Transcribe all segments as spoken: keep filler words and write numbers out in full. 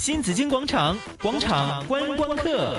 新紫荊廣場，廣場觀光客。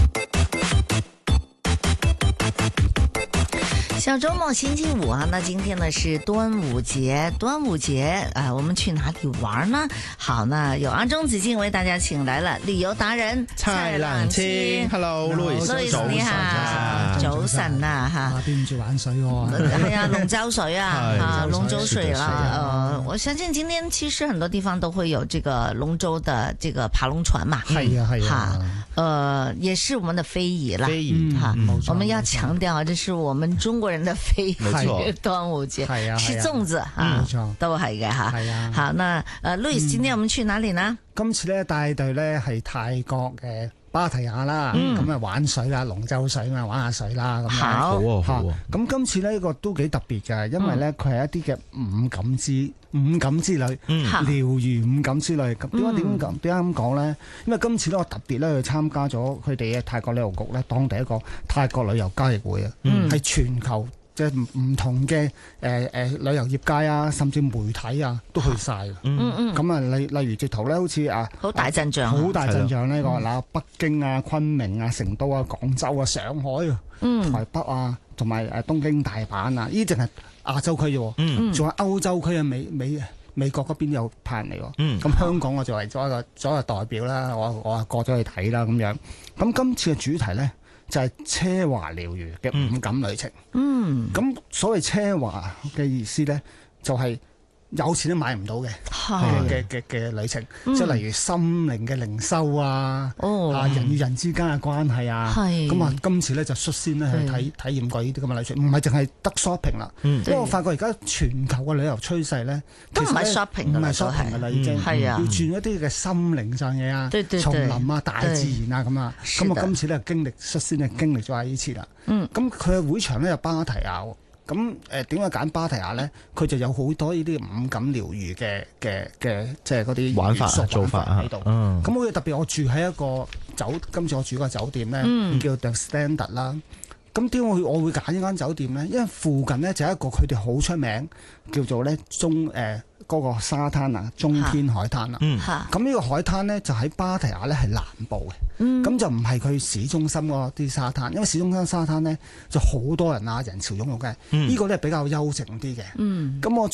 小周末星期五啊，那今天呢是端午節，端午節啊，我們去哪裏玩呢？好，那有阿中紫荊為大家請來了旅遊達人蔡冷清 ，Hello，Louis， 你好，早晨啊，哈， 邊住玩水喎， 係啊，龍舟水啊，啊，龍舟水啦，呃，我相信今天其實很多地方都會有這個龍舟的這個爬龍船嘛， 係啊係啊， 呃，也是我們的非遺啦， 非遺哈，我們要強調，這是我們中國人的非遺，端午節， 係啊， 吃粽子啊， 冇錯， 都係嘅哈， 係啊， 好，那呃，Louis，今天我們去哪裏呢？ 今次咧帶隊咧係泰國嘅芭提雅啦，咁啊玩水啦，龍舟水嘛，玩下水啦，咁樣好啊好啊， 咁今次呢呢個都幾特別嘅，因為咧佢係一啲嘅五感之五感之旅，療愈五感之旅。咁點解點咁點解咁講咧？因為今次咧我特別咧去參加咗佢哋嘅泰國旅遊局咧當地一個泰國旅遊交易會啊，係全球。即係唔唔同嘅誒誒旅遊業界啊，甚至媒體啊，都去晒。 嗯嗯。 咁啊，例例如直頭咧，好似啊， 好大陣仗， 好大陣仗呢個嗱，北京啊、昆明啊、成都啊、廣州啊、上海啊、台北啊，同埋誒東京、大阪啊，呢啲淨係亞洲區啫喎。嗯。仲有歐洲區啊，美美美國嗰邊有派人嚟喎。嗯。咁香港我作為咗一個作為代表啦，我我啊過咗去睇啦咁樣。咁今次嘅主題咧，就係奢華療愈嘅五感旅程。嗯，咁所謂奢華嘅意思咧，就係有錢都買唔到嘅嘅嘅嘅旅程，即係例如心靈嘅靈修啊，啊人與人之間嘅關係啊，咁啊今次咧就率先咧去體體驗過呢啲咁嘅旅程，唔係淨係得 shopping 啦。因為我發覺而家全球嘅旅遊趨勢咧， 都唔係 shopping 唔係 shopping 噶啦，已經係啊， 要轉一啲嘅心靈上嘢啊，叢林啊、大自然啊咁啊。咁啊今次咧經歷率先咧經歷咗下呢次啦。咁佢嘅會場咧有芭提雅。咁誒點解揀芭提雅咧？佢就有好多呢啲五感療愈嘅嘅嘅，即係嗰啲玩法做法喺度。 咁我特別我住喺一個酒，今次我住個酒店咧，嗯、叫 The Standard 啦。咁點解我會揀呢間酒店咧？因為附近咧就係一個佢哋好出名叫做咧中誒嗰、呃嗰個沙灘啊，中天海灘啦。咁呢、嗯、個海灘咧就喺芭提雅咧係南部嘅。咁、嗯、就唔係佢市中心嗰啲沙灘，因為市中心沙灘咧就好多人啊，人潮湧湧嘅。呢、嗯、個咧比較幽靜啲嘅。咁、嗯、我住